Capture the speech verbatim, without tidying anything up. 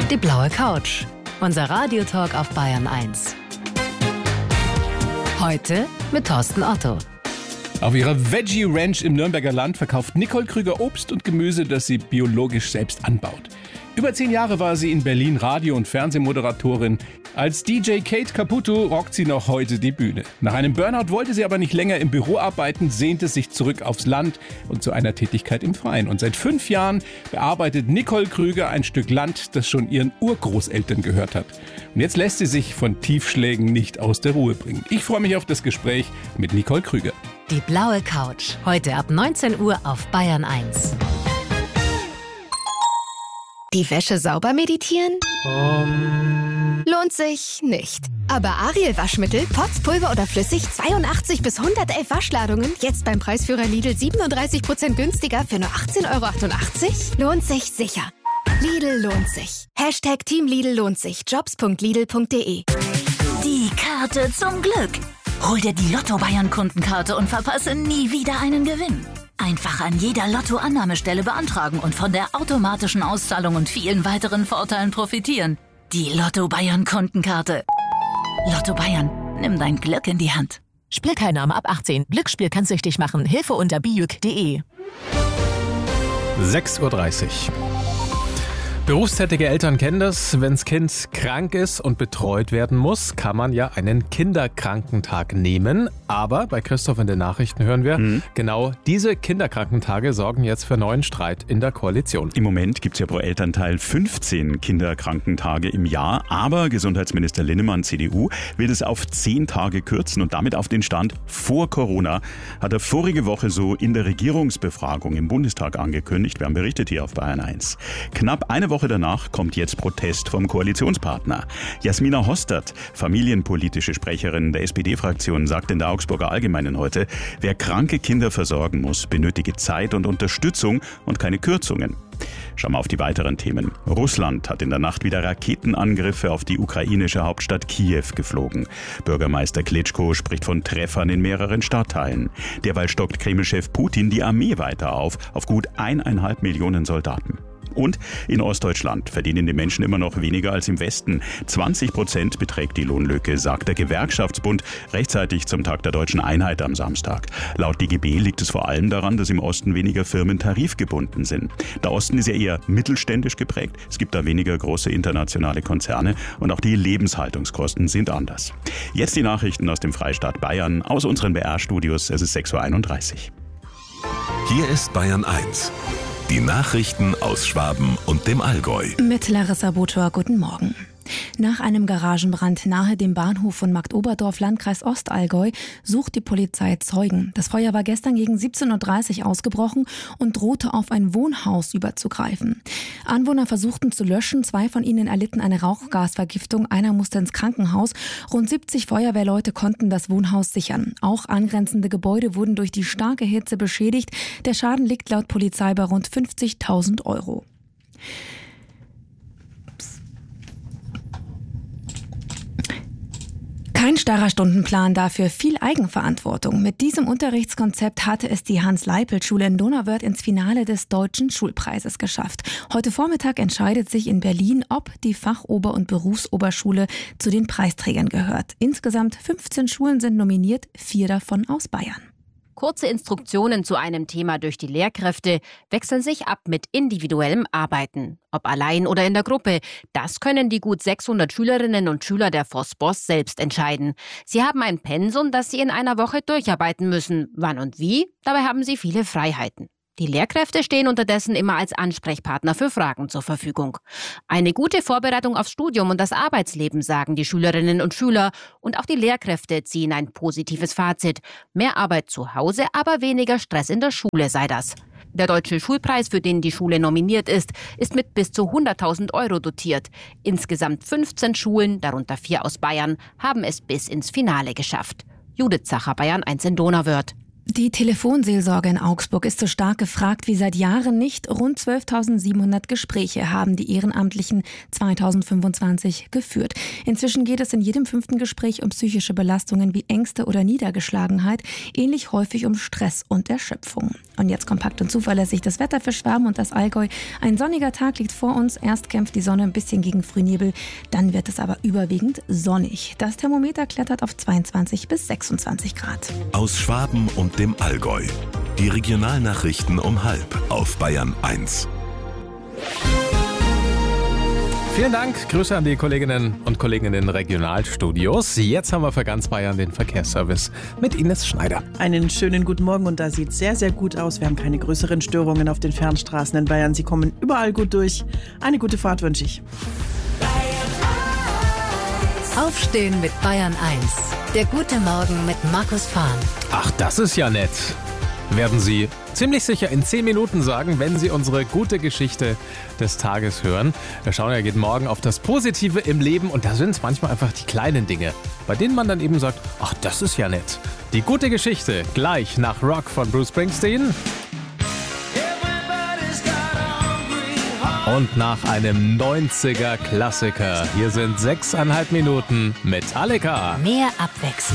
Die blaue Couch. Unser Radiotalk auf Bayern eins. Heute mit Thorsten Otto. Auf ihrer Veggie Ranch im Nürnberger Land verkauft Nicole Krüger Obst und Gemüse, das sie biologisch selbst anbaut. Über zehn Jahre war sie in Berlin Radio- und Fernsehmoderatorin. Als D J Kate Caputo rockt sie noch heute die Bühne. Nach einem Burnout wollte sie aber nicht länger im Büro arbeiten, sehnte sich zurück aufs Land und zu einer Tätigkeit im Freien. Und seit fünf Jahren bearbeitet Nicole Krüger ein Stück Land, das schon ihren Urgroßeltern gehört hat. Und jetzt lässt sie sich von Tiefschlägen nicht aus der Ruhe bringen. Ich freue mich auf das Gespräch mit Nicole Krüger. Die blaue Couch. Heute ab neunzehn Uhr auf Bayern eins. Die Wäsche sauber meditieren? Um. Lohnt sich nicht. Aber Ariel Waschmittel, Pots, Pulver oder flüssig, zweiundachtzig bis hundertelf Waschladungen, jetzt beim Preisführer Lidl siebenunddreißig Prozent günstiger für nur achtzehn Euro achtundachtzig? Lohnt sich sicher. Lidl lohnt sich. Hashtag Team Lidl lohnt sich. Jobs punkt lidl punkt de. Die Karte zum Glück. Hol dir die Lotto-Bayern-Kundenkarte und verpasse nie wieder einen Gewinn. Einfach an jeder Lotto-Annahmestelle beantragen und von der automatischen Auszahlung und vielen weiteren Vorteilen profitieren. Die Lotto-Bayern-Kundenkarte. Lotto Bayern, nimm dein Glück in die Hand. Spielteilnahme ab achtzehn. Glücksspiel kann süchtig machen. Hilfe unter bijuk punkt de. sechs Uhr dreißig. Berufstätige Eltern kennen das. Wenns Kind krank ist und betreut werden muss, kann man ja einen Kinderkrankentag nehmen. Aber bei Christoph in den Nachrichten hören wir, mhm. genau diese Kinderkrankentage sorgen jetzt für neuen Streit in der Koalition. Im Moment gibt es ja pro Elternteil fünfzehn Kinderkrankentage im Jahr. Aber Gesundheitsminister Linnemann, C D U, will das auf zehn Tage kürzen und damit auf den Stand vor Corona. Hat er vorige Woche so in der Regierungsbefragung im Bundestag angekündigt. Wir haben berichtet hier auf Bayern eins. Knapp eine Woche Woche danach kommt jetzt Protest vom Koalitionspartner. Jasmina Hostert, familienpolitische Sprecherin der S P D-Fraktion, sagt in der Augsburger Allgemeinen heute, wer kranke Kinder versorgen muss, benötige Zeit und Unterstützung und keine Kürzungen. Schauen wir auf die weiteren Themen. Russland hat in der Nacht wieder Raketenangriffe auf die ukrainische Hauptstadt Kiew geflogen. Bürgermeister Klitschko spricht von Treffern in mehreren Stadtteilen. Derweil stockt Kreml-Chef Putin die Armee weiter auf, auf gut eineinhalb Millionen Soldaten. Und in Ostdeutschland verdienen die Menschen immer noch weniger als im Westen. zwanzig Prozent beträgt die Lohnlücke, sagt der Gewerkschaftsbund rechtzeitig zum Tag der Deutschen Einheit am Samstag. Laut D G B liegt es vor allem daran, dass im Osten weniger Firmen tarifgebunden sind. Der Osten ist ja eher mittelständisch geprägt. Es gibt da weniger große internationale Konzerne und auch die Lebenshaltungskosten sind anders. Jetzt die Nachrichten aus dem Freistaat Bayern, aus unseren B R-Studios. Es ist sechs Uhr einunddreißig. Hier ist Bayern eins. Die Nachrichten aus Schwaben und dem Allgäu. Mit Larissa Butor, guten Morgen. Nach einem Garagenbrand nahe dem Bahnhof von Marktoberdorf, Landkreis Ostallgäu, sucht die Polizei Zeugen. Das Feuer war gestern gegen siebzehn Uhr dreißig ausgebrochen und drohte auf ein Wohnhaus überzugreifen. Anwohner versuchten zu löschen, zwei von ihnen erlitten eine Rauchgasvergiftung, einer musste ins Krankenhaus. Rund siebzig Feuerwehrleute konnten das Wohnhaus sichern. Auch angrenzende Gebäude wurden durch die starke Hitze beschädigt. Der Schaden liegt laut Polizei bei rund fünfzigtausend Euro. Kein starrer Stundenplan, dafür viel Eigenverantwortung. Mit diesem Unterrichtskonzept hatte es die Hans-Leipelt-Schule in Donauwörth ins Finale des Deutschen Schulpreises geschafft. Heute Vormittag entscheidet sich in Berlin, ob die Fachober- und Berufsoberschule zu den Preisträgern gehört. Insgesamt fünfzehn Schulen sind nominiert, vier davon aus Bayern. Kurze Instruktionen zu einem Thema durch die Lehrkräfte wechseln sich ab mit individuellem Arbeiten. Ob allein oder in der Gruppe, das können die gut sechshundert Schülerinnen und Schüler der Vosbos selbst entscheiden. Sie haben ein Pensum, das sie in einer Woche durcharbeiten müssen. Wann und wie? Dabei haben sie viele Freiheiten. Die Lehrkräfte stehen unterdessen immer als Ansprechpartner für Fragen zur Verfügung. Eine gute Vorbereitung aufs Studium und das Arbeitsleben, sagen die Schülerinnen und Schüler. Und auch die Lehrkräfte ziehen ein positives Fazit. Mehr Arbeit zu Hause, aber weniger Stress in der Schule sei das. Der Deutsche Schulpreis, für den die Schule nominiert ist, ist mit bis zu hunderttausend Euro dotiert. Insgesamt fünfzehn Schulen, darunter vier aus Bayern, haben es bis ins Finale geschafft. Judith Zacher, Bayern eins in Donauwörth. Die Telefonseelsorge in Augsburg ist so stark gefragt wie seit Jahren nicht. Rund zwölftausendsiebenhundert Gespräche haben die Ehrenamtlichen zweitausendfünfundzwanzig geführt. Inzwischen geht es in jedem fünften Gespräch um psychische Belastungen wie Ängste oder Niedergeschlagenheit, ähnlich häufig um Stress und Erschöpfung. Und jetzt kompakt und zuverlässig das Wetter für Schwaben und das Allgäu. Ein sonniger Tag liegt vor uns. Erst kämpft die Sonne ein bisschen gegen Frühnebel, dann wird es aber überwiegend sonnig. Das Thermometer klettert auf zweiundzwanzig bis sechsundzwanzig Grad. Aus Schwaben und dem Allgäu. Die Regionalnachrichten um halb auf Bayern eins. Vielen Dank. Grüße an die Kolleginnen und Kollegen in den Regionalstudios. Jetzt haben wir für ganz Bayern den Verkehrsservice mit Ines Schneider. Einen schönen guten Morgen und da sieht es sehr, sehr gut aus. Wir haben keine größeren Störungen auf den Fernstraßen in Bayern. Sie kommen überall gut durch. Eine gute Fahrt wünsche ich. Aufstehen mit Bayern eins. Der gute Morgen mit Markus Fahn. Ach, das ist ja nett. Werden Sie ziemlich sicher in zehn Minuten sagen, wenn Sie unsere gute Geschichte des Tages hören. Wir schauen ja jeden Morgen auf das Positive im Leben und da sind es manchmal einfach die kleinen Dinge, bei denen man dann eben sagt, ach, das ist ja nett. Die gute Geschichte gleich nach Rock von Bruce Springsteen. Und nach einem neunziger Klassiker. Hier sind sechseinhalb Minuten Metallica. Mehr Abwechslung.